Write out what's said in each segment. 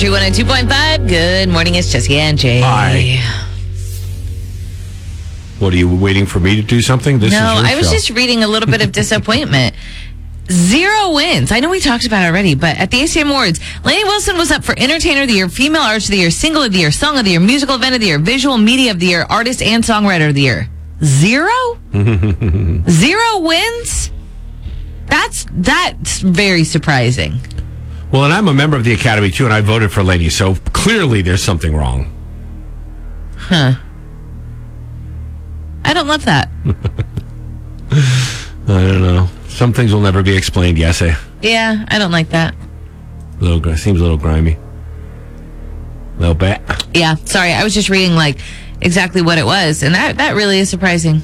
102.5. Good morning. It's Jesse and Jay. Hi. What, are you waiting for me to do something? No, I was just reading a little bit of disappointment. 0 wins. I know we talked about it already, but at the ACM Awards, Lainey Wilson was up for Entertainer of the Year, Female Artist of the Year, Single of the Year, Song of the Year, Musical Event of the Year, Visual Media of the Year, Artist and Songwriter of the Year. 0? 0 wins? That's very surprising. Well, and I'm a member of the Academy, too, and I voted for Lainey, so clearly there's something wrong. Huh. I don't love that. I don't know. Some things will never be explained, yes. Yeah, I don't like that. Seems a little grimy. A little bit. Yeah, sorry. I was just reading, exactly what it was, and that really is surprising.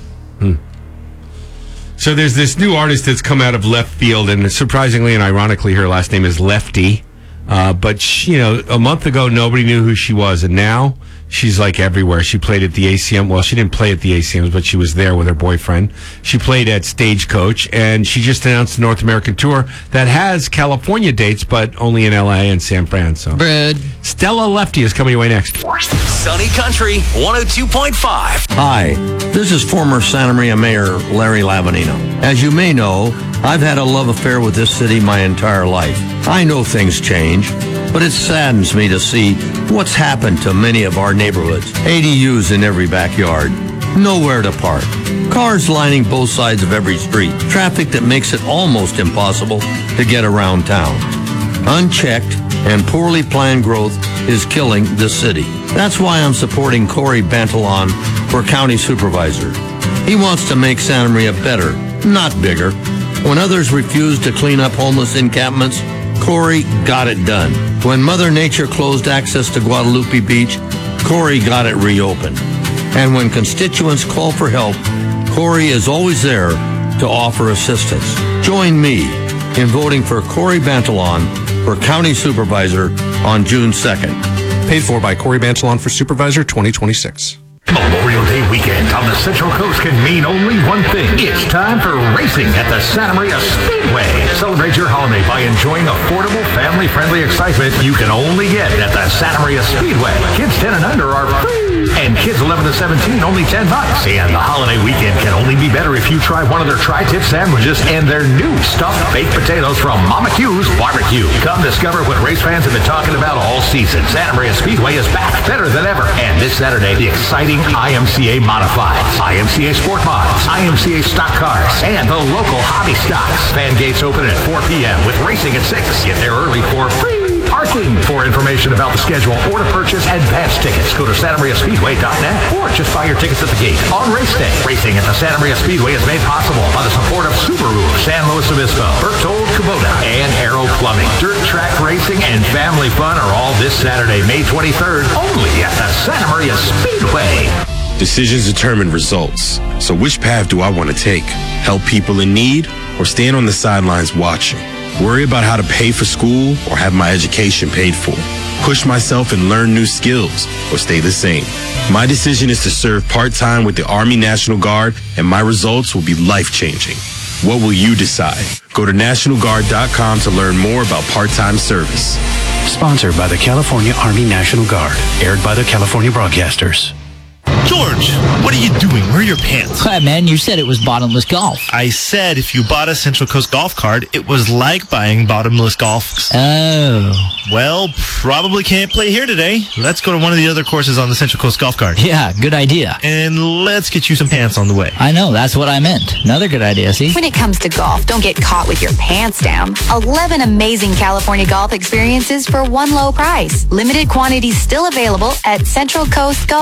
So there's this new artist that's come out of left field, and surprisingly and ironically, her last name is Lefty. But she, a month ago, nobody knew who she was, and now she's everywhere. She played at the ACM. Well, she didn't play at the ACMs, but she was there with her boyfriend. She played at Stagecoach, and she just announced a North American tour that has California dates, but only in LA and San Fran. So, Rude. Stella Lefty is coming your way next. Sunny Country 102.5. Hi, this is former Santa Maria Mayor Larry Lavanino. As you may know, I've had a love affair with this city my entire life. I know things change, but it saddens me to see what's happened to many of our neighborhoods. ADUs in every backyard, nowhere to park, cars lining both sides of every street, traffic that makes it almost impossible to get around town. Unchecked and poorly planned growth is killing the city. That's why I'm supporting Corey Bantalon for county supervisor. He wants to make Santa Maria better, not bigger. When others refused to clean up homeless encampments, Corey got it done. When Mother Nature closed access to Guadalupe Beach, Corey got it reopened. And when constituents call for help, Corey is always there to offer assistance. Join me in voting for Corey Bantalon for County Supervisor on June 2nd. Paid for by Corey Bantalon for Supervisor 2026. Memorial Day weekend on the Central Coast can mean only one thing. It's time for racing at the Santa Maria Speedway. Celebrate your holiday by enjoying affordable, family-friendly excitement you can only get at the Santa Maria Speedway. Kids 10 and under are free, and kids 11 to 17 only $10. And the holiday weekend can only be better if you try one of their tri-tip sandwiches and their new stuffed baked potatoes from Mama Q's Barbecue. Come discover what race fans have been talking about all season. Santa Maria Speedway is back better than ever. And this Saturday, the exciting IMCA Modifieds, IMCA Sport Mods, IMCA Stock Cars, and the local hobby stocks. Fan gates open at 4 p.m. with racing at 6. Get there early for free parking. For information about the schedule or to purchase advance tickets, go to santamariaspeedway.net or just buy your tickets at the gate on race day. Racing at the Santa Maria Speedway is made possible by the support of Subaru, San Luis Obispo, Berthold Kubota, and Arrow Plumbing. Dirt track racing and family fun are all this Saturday, May 23rd, only at the Santa Maria Speedway. Decisions determine results. So which path do I want to take? Help people in need or stand on the sidelines watching? Worry about how to pay for school or have my education paid for? Push myself and learn new skills or stay the same? My decision is to serve part-time with the Army National Guard, and my results will be life-changing. What will you decide? Go to NationalGuard.com to learn more about part-time service. Sponsored by the California Army National Guard. Aired by the California Broadcasters. George, what are you doing? Where are your pants? Hi, man, you said it was bottomless golf. I said if you bought a Central Coast golf card, it was like buying bottomless golf. Oh. Well, probably can't play here today. Let's go to one of the other courses on the Central Coast golf card. Yeah, good idea. And let's get you some pants on the way. I know, that's what I meant. Another good idea, see? When it comes to golf, don't get caught with your pants down. 11 amazing California golf experiences for one low price. Limited quantities still available at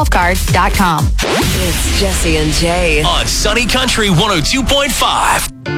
centralcoastgolfcard.com. It's Jesse and Jay on Sunny Country 102.5.